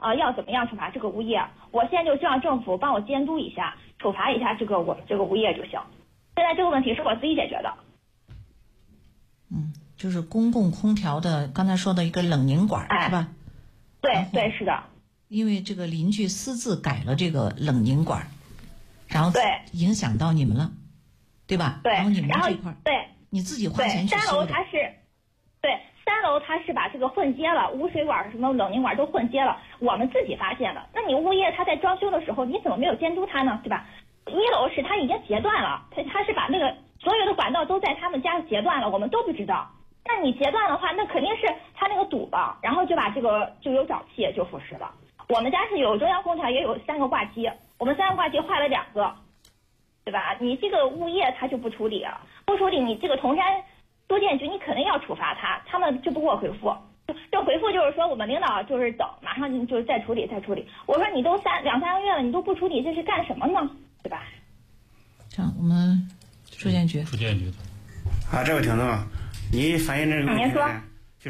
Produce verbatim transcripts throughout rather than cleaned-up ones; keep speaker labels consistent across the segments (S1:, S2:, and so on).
S1: 呃要怎么样处罚这个物业，我现在就希望政府帮我监督一下，处罚一下这个我们这个物业就行。现在这个问题是我自己解决的。
S2: 嗯，就是公共空调的刚才说的一个冷凝管、哎、是吧？
S1: 对对是的。
S2: 因为这个邻居私自改了这个冷凝管，然后
S1: 对
S2: 影响到你们了，对吧？
S1: 对，
S2: 然后你们这块
S1: 对
S2: 你自己花钱去
S1: 对，三
S2: 修的。
S1: 楼它是，对，三楼它是把这个混接了，污水管什么冷凝管都混接了，我们自己发现的。那你物业他在装修的时候，你怎么没有监督他呢？对吧？一楼是他已经截断了，他他是把那个所有的管道都在他们家截断了，我们都不知道。那你截断的话，那肯定是他那个堵了，然后就把这个就有沼气就腐蚀了。我们家是有中央空调，也有三个挂机，我们三个挂机坏了两个，对吧？你这个物业他就不处理了，不处理你这个铜山住建局你肯定要处罚他，他们就不给我回复，就回复就是说我们领导就是等，马上就再处理再处理。我说你都三两三个月了，你都不处理，这是干什么呢？对吧？
S2: 这样，我们住建局，
S3: 住建局的
S4: 啊，这位听众，你反映这个问题呢，
S1: 嗯、
S4: 就是。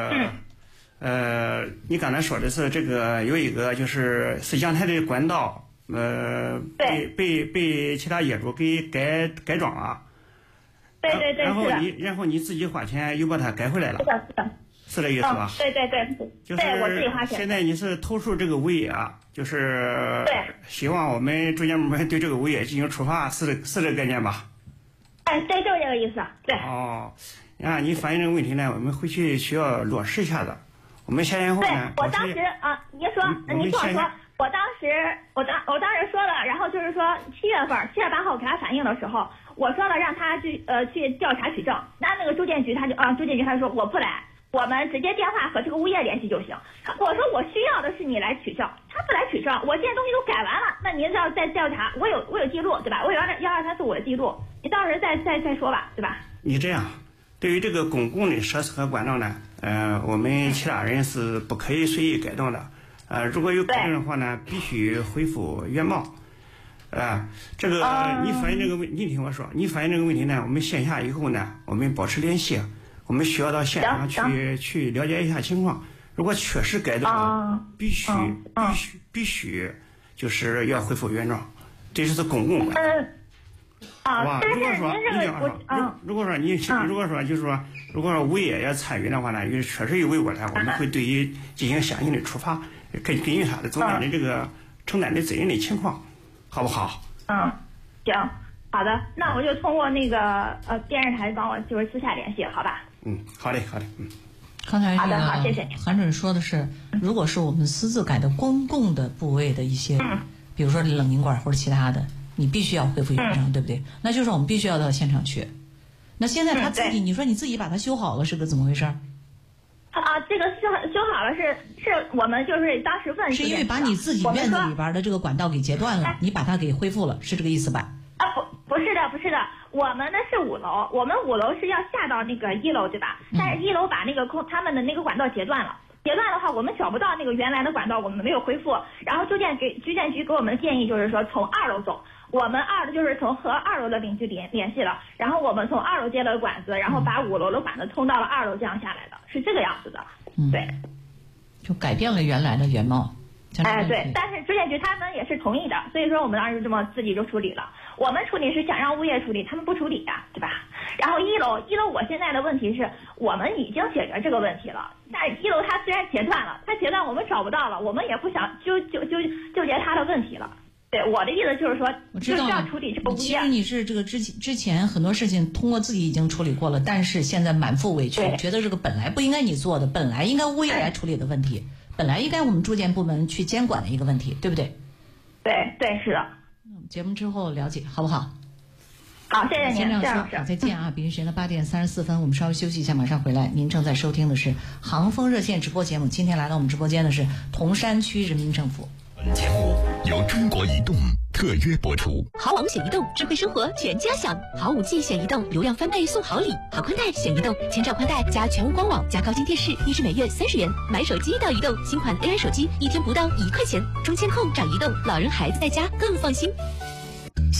S1: 嗯
S4: 呃，你刚才说的是这个有一个就是是阳台的管道，呃，被被被其他业主给改改装了。
S1: 对对对，
S4: 然后你然后你自己花钱又把它改回来了。
S1: 是的，是的，
S4: 是这意思吧？
S1: 嗯、对对对，
S4: 就是
S1: 对我自己花钱。
S4: 现在你是投诉这个物业啊，就是
S1: 对，
S4: 希望我们住建部门对这个物业进行处罚，是这是这个概念吧？
S1: 哎，对，就是这个意思。对。
S4: 哦，啊，你反映这个问题呢，我们回去需要落实一下子。我们先前后呢，
S1: 对，我当时啊，您说，您听我说，我当时，我当我当时说了，然后就是说七月份，七月八号我给他反映的时候，我说了让他去呃去调查取证，那那个住建局他就啊住建局他就说我不来，我们直接电话和这个物业联系就行。我说我需要的是你来取证，他不来取证，我现在东西都改完了，那您要再调查，我有我有记录对吧？我有幺幺二三四五的记录，你到时候再再再说吧，对吧？
S4: 你这样。对于这个公共的设施和管道呢，呃，我们其他人是不可以随意改动的，呃，如果有改动的话呢，必须恢复原貌，啊、呃，这个、uh... 你反映这个问，你听我说，你反映这个问题呢，我们线下以后呢，我们保持联系，我们需要到现场去去了解一下情况，如果确实改动了， uh... 必须必须必须就是要恢复原状，这是公共管道。Uh... 好吧，如果说你这样说，如如果说你如果说就是说，如果说物业要参与的话呢，也确实有违规了，我们会对于进行相应的处罚，根根据他的总担的这个承担的责任的情况，好不好？
S1: 嗯，行，好的，那我就通过那个呃电视台帮我就是私下联系，好吧？
S4: 嗯，好嘞，好嘞，嗯。
S2: 刚才这个
S1: 好的，好，谢谢你。
S2: 韩主任说的是，如果是我们私自改的公共的部位的一些，嗯、比如说冷凝管或者其他的。你必须要恢复原状、嗯，对不对？那就是我们必须要到现场去。那现在他自己，嗯、你说你自己把它修好了，是个怎么回事？
S1: 啊，这个修修好了是是我们就是当时问
S2: 是因为把你自己院子里边的这个管道给截断了，你把它给恢复了，是这个意思吧？
S1: 啊，不不是的，不是的，我们呢是五楼，我们五楼是要下到那个一楼，对吧？但是一楼把那个空他们的那个管道截断了。截断的话，我们找不到那个原来的管道，我们没有恢复。然后住建给住建局给我们的建议就是说，从二楼走。我们二楼就是从和二楼的邻居联联系了，然后我们从二楼接了管子，然后把五楼的管子通到了二楼，这样下来的，是这个样子的。
S2: 嗯，
S1: 对，
S2: 就改变了原来的原貌。
S1: 哎，对，但是住建局他们也是同意的，所以说我们当时就这么自己就处理了。我们处理是想让物业处理，他们不处理呀、啊，对吧？然后一楼，一楼我现在的问题是我们已经解决这个问题了，但是一楼它虽然截断了，它截断我们找不到了，我们也不想纠纠纠纠结它的问题了。对，我的意思就是说，
S2: 我知道
S1: 就是要处理这个物业。
S2: 其实你是这个之前之前很多事情通过自己已经处理过了，但是现在满腹委屈，觉得这个本来不应该你做的，本来应该物业来处理的问题，本来应该我们住建部门去监管的一个问题，对不对？
S1: 对对，是的。
S2: 那我们节目之后了解，好不好？
S1: 好，谢谢您，
S2: 先这样说，
S1: 好，
S2: 再见啊！北京时间的八点三十四分，我们稍微休息一下，马上回来。您正在收听的是航风热线直播节目，今天来到我们直播间的是铜山区人民政府。
S5: 本节目由中国移动特约播出。
S6: 好网选移动，智慧生活全家享。好五 G 选移动，流量翻倍送好礼。好宽带选移动，千兆宽带加全屋官网加高清电视，一支每月三十元。买手机到移动，新款 A I 手机一天不到一块钱。中监控找移动，老人孩子在家更放心。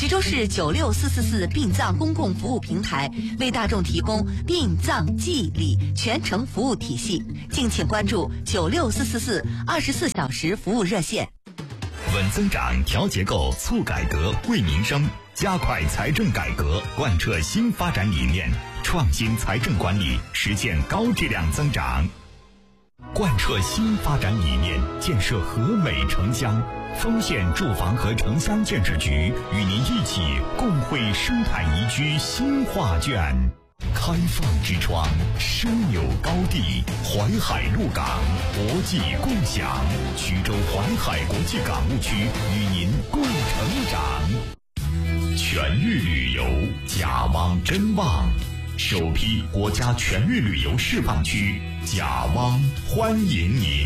S6: 徐州市九六四四四殡葬公共服务平台为大众提供殡葬祭礼全程服务体系，敬请关注九六四四四二十四小时服务热线。
S5: 稳增长、调结构、促改革、惠民生，加快财政改革，贯彻新发展理念，创新财政管理，实现高质量增长。贯彻新发展理念，建设和美城乡。丰县住房和城乡建设局与您一起共绘生态宜居新画卷。开放之窗，枢纽高地，淮海陆港，国际共享。徐州淮海国际港务区与您共成长。全域旅游，甲汪真旺，首批国家全域旅游示范区，甲汪欢迎您。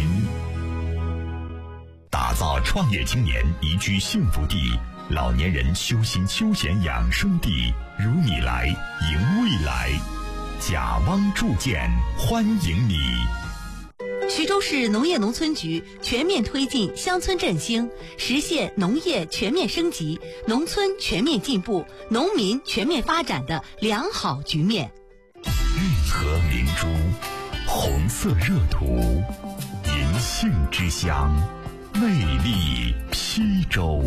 S5: 打造创业青年宜居幸福地，老年人修心休闲养生地，如你来，迎未来。甲汪铸建欢迎你。
S6: 徐州市农业农村局全面推进乡村振兴，实现农业全面升级、农村全面进步、农民全面发展的良好局面。
S5: 运河明珠，红色热土，银杏之乡，魅力邳州。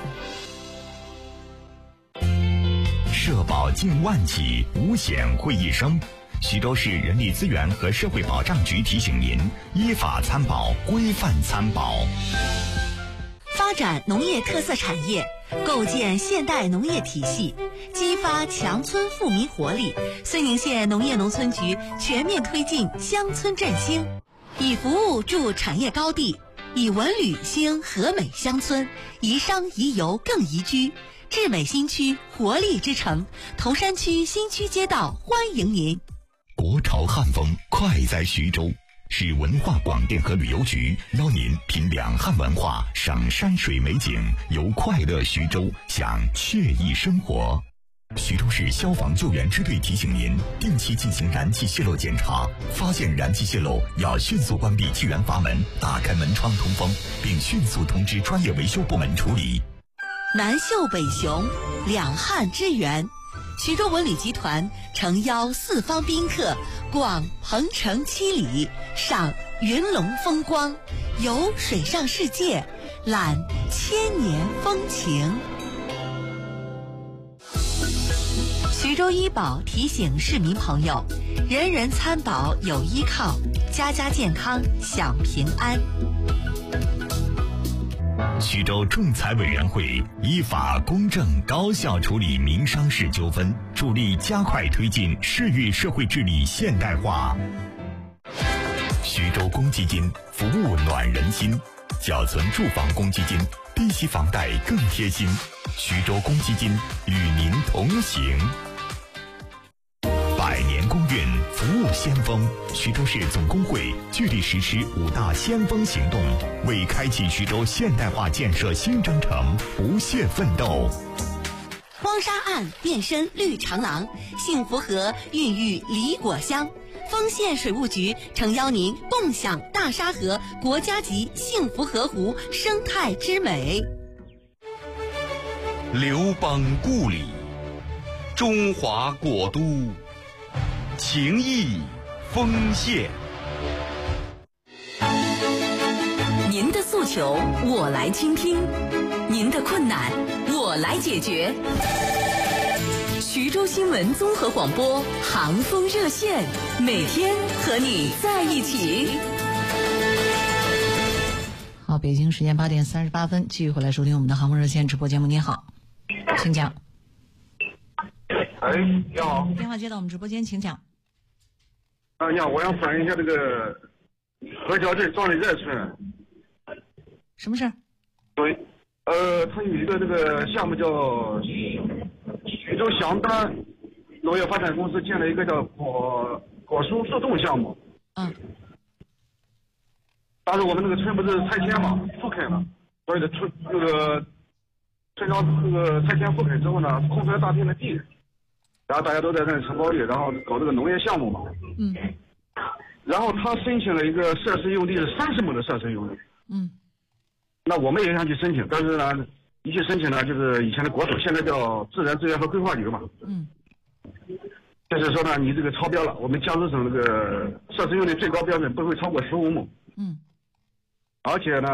S5: 社保近万起，五险会一生。徐州市人力资源和社会保障局提醒您：依法参保，规范参保。
S6: 发展农业特色产业，构建现代农业体系，激发强村富民活力。睢宁县农业农村局全面推进乡村振兴，以服务筑产业高地，以文旅兴和美乡村，宜商宜游更宜居。智美新区活力之城，铜山区新区街道欢迎您。
S5: 国潮汉风快在徐州，市文化广电和旅游局邀您品两汉文化，赏山水美景，游快乐徐州，享惬意生活。徐州市消防救援支队提醒您，定期进行燃气泄漏检查，发现燃气泄漏要迅速关闭气源阀门，打开门窗通风，并迅速通知专业维修部门处理。
S6: 南秀北雄，两汉之源。徐州文旅集团诚邀四方宾客逛鹏城七里，赏云龙风光，游水上世界，览千年风情。徐州医保提醒市民朋友，人人参保有依靠，家家健康享平安。
S5: 徐州仲裁委员会依法公正高效处理民商事纠纷，助力加快推进市域社会治理现代化。徐州公积金服务暖人心，缴存住房公积金，低息房贷更贴心。徐州公积金与您同行。百年公运服务先锋，徐州市总工会聚力实施五大先锋行动，为开启徐州现代化建设新征程不懈奋斗。
S6: 荒沙岸变身绿长廊，幸福河孕育梨果香。丰县水务局诚邀您共享大沙河国家级幸福河湖生态之美。
S3: 刘邦故里，中华国都，情谊丰县。
S6: 您的诉求我来倾听，您的困难我来解决。徐州新闻综合广播航风热线，每天和你在一起。
S2: 好，北京时间八点三十八分，继续回来收听我们的航风热线直播节目。您好，请讲。
S7: 哎，你好。
S2: 电话接到我们直播间，请讲。
S7: 啊，你好，我想反映一下这个河桥镇庄里寨村。
S2: 什么事儿？
S7: 对，呃，它有一个这个项目叫徐州祥丹农业发展公司建了一个叫果果蔬速冻项目。
S2: 嗯。
S7: 当时我们那个村不是拆迁嘛，复垦了，所以的村那个村庄那个拆迁复垦之后呢，空出来大片的地，然后大家都在那里承包地，然后搞这个农业项目嘛。
S2: 嗯。
S7: 然后他申请了一个设施用地是三十亩的设施用地。
S2: 嗯。
S7: 那我们也想去申请，但是呢， 一去申请呢，就是以前的国土，现在叫自然资源和规划局嘛。
S2: 嗯。
S7: 就是说呢，你这个超标了，我们江苏省这个设施用地最高标准不会超过十五亩。
S2: 嗯。
S7: 而且呢。